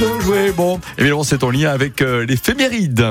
Bien joué. Bon, évidemment, c'est en lien avec l'éphéméride.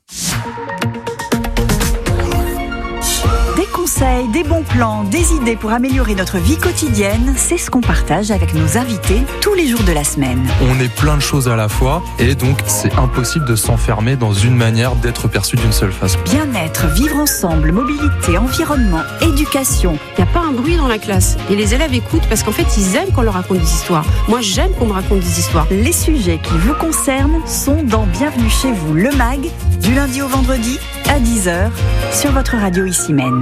Des conseils, des bons plans, des idées pour améliorer notre vie quotidienne, c'est ce qu'on partage avec nos invités tous les jours de la semaine. On est plein de choses à la fois et donc c'est impossible de s'enfermer dans une manière d'être perçu d'une seule façon. Bien-être, vivre ensemble, mobilité, environnement, éducation. Il n'y a pas un bruit dans la classe et les élèves écoutent parce qu'en fait ils aiment qu'on leur raconte des histoires. Moi j'aime qu'on me raconte des histoires. Les sujets qui vous concernent sont dans Bienvenue chez vous, le MAG, du lundi au vendredi à 10h sur votre radio Ici Maine.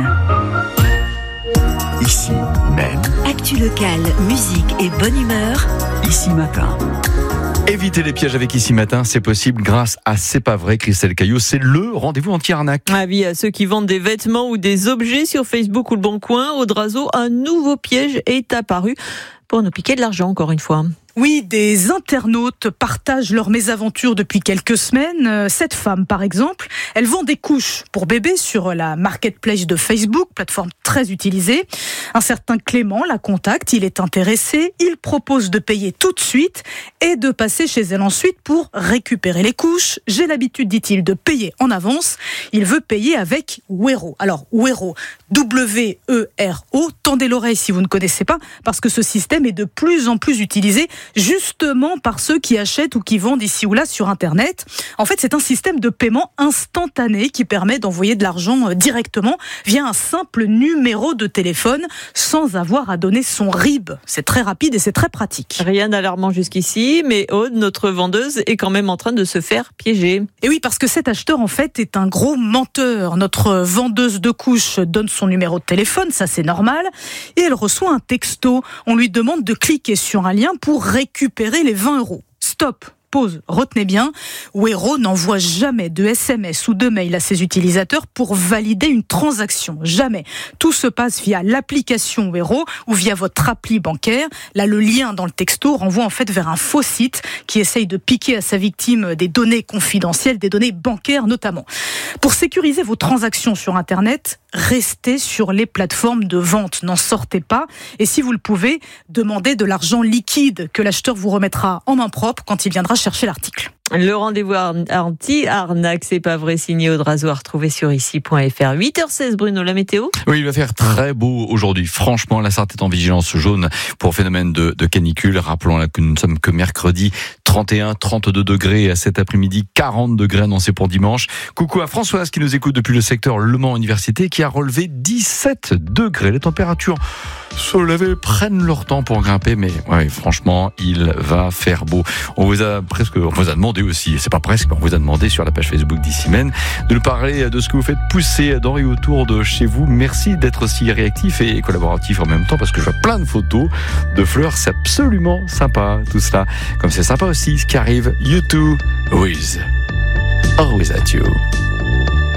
Ici Maine. Actu locale, musique et bonne humeur. Ici Matin. Éviter les pièges avec Ici Matin, c'est possible grâce à C'est pas vrai, Christelle Caillot. C'est le rendez-vous anti-arnaque. Avis à ceux qui vendent des vêtements ou des objets sur Facebook ou le Bon Coin. Au Drazo, un nouveau piège est apparu pour nous piquer de l'argent, encore une fois. Oui, des internautes partagent leur mésaventure depuis quelques semaines. Cette femme, par exemple, elle vend des couches pour bébés sur la marketplace de Facebook, plateforme très utilisée. Un certain Clément la contacte, il est intéressé, il propose de payer tout de suite et de passer chez elle ensuite pour récupérer les couches. J'ai l'habitude, dit-il, de payer en avance. Il veut payer avec Wero. Alors, Wero, W-E-R-O, tendez l'oreille si vous ne connaissez pas, parce que ce système est de plus en plus utilisé justement par ceux qui achètent ou qui vendent ici ou là sur Internet. En fait, c'est un système de paiement instantané qui permet d'envoyer de l'argent directement via un simple numéro de téléphone sans avoir à donner son RIB. C'est très rapide et c'est très pratique. Rien d'alarmant jusqu'ici, mais Aude, notre vendeuse, est quand même en train de se faire piéger. Et oui, parce que cet acheteur, en fait, est un gros menteur. Notre vendeuse de couches donne son numéro de téléphone, ça c'est normal, et elle reçoit un texto. On lui demande de cliquer sur un lien pour récupérer les 20 €. Stop. Pause, retenez bien, Wero n'envoie jamais de SMS ou de mail à ses utilisateurs pour valider une transaction. Jamais. Tout se passe via l'application Wero ou via votre appli bancaire. Là, le lien dans le texto renvoie en fait vers un faux site qui essaye de piquer à sa victime des données confidentielles, des données bancaires notamment. Pour sécuriser vos transactions sur Internet, restez sur les plateformes de vente. N'en sortez pas. Et si vous le pouvez, demandez de l'argent liquide que l'acheteur vous remettra en main propre quand il viendra chercher l'article. Le rendez-vous anti-arnaque, c'est pas vrai, signé Audrazo, à retrouver sur ici.fr. 8h16, Bruno, la météo ? Oui, il va faire très beau aujourd'hui. Franchement, la Sarthe est en vigilance jaune pour phénomène de canicule. Rappelons que nous ne sommes que mercredi. 31, 32 degrés à cet après-midi, 40 degrés annoncés pour dimanche. Coucou à Françoise qui nous écoute depuis le secteur Le Mans Université qui a relevé 17 degrés. Les températures se lever, prennent leur temps pour grimper, mais ouais, franchement, il va faire beau. On vous a demandé aussi, c'est pas presque, on vous a demandé sur la page Facebook d'Ici Maine de nous parler de ce que vous faites pousser dans et autour de chez vous. Merci d'être si réactif et collaboratif en même temps, parce que je vois plein de photos de fleurs, c'est absolument sympa tout cela. Comme c'est sympa aussi ce qui arrive, U2 with Always at You.